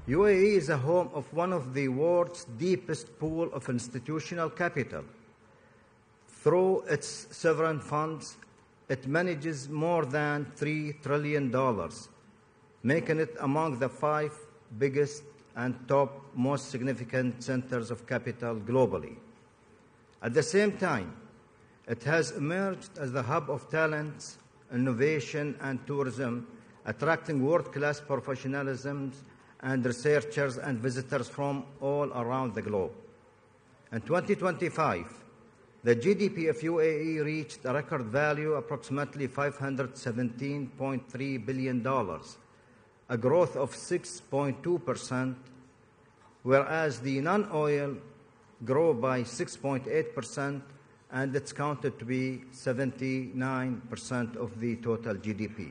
UAE is a home of one of the world's deepest pool of institutional capital. Through its sovereign funds, it manages more than $3 trillion, making it among the 5 biggest and top most significant centers of capital globally. At the same time, it has emerged as the hub of talent, innovation, and tourism, attracting world-class professionalism and researchers and visitors from all around the globe. In 2025, the GDP of UAE reached a record value approximately $517.3 billion, a growth of 6.2%, whereas the non-oil grew by 6.8%, and it's counted to be 79% of the total GDP.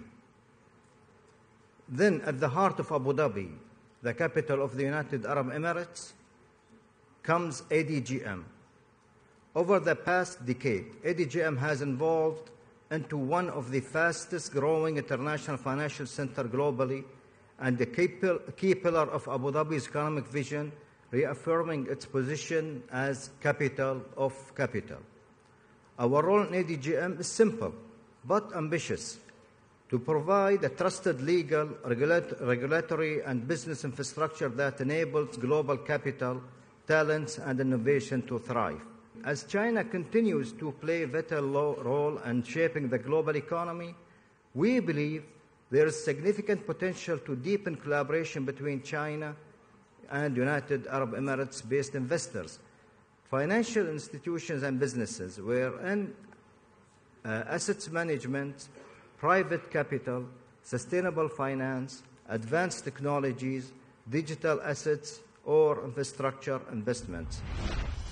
Then, at the heart of Abu Dhabi, the capital of the United Arab Emirates, comes ADGM. Over the past decade, ADGM has evolved into one of the fastest-growing international financial centers globally and the key pillar of Abu Dhabi's economic vision, reaffirming its position as capital of capital. Our role in ADGM is simple but ambitious: to provide a trusted legal, regulatory, and business infrastructure that enables global capital, talents, and innovation to thrive. As China continues to play a vital role in shaping the global economy, we believe there is significant potential to deepen collaboration between China and United Arab Emirates-based investors, financial institutions, and businesses, wherein assets management, private capital, sustainable finance, advanced technologies, digital assets, or infrastructure investments.